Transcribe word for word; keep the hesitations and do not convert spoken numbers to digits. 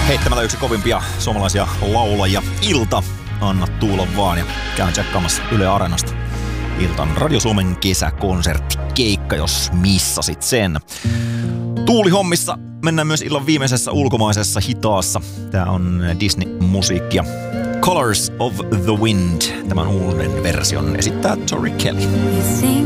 Heittämällä yksi kovimpia suomalaisia laulajia. Ilta, anna tuulla vaan ja käyn tsekkaamassa Yle Areenasta. Ilta on Radio Suomen kesäkonsertti keikka, jos missasit sen. Tuulihommissa mennään myös illan viimeisessä ulkomaisessa hitaassa. Tää on Disney-musiikkia. Colors of the Wind. Tämän uuden version esittää Tori Kelly.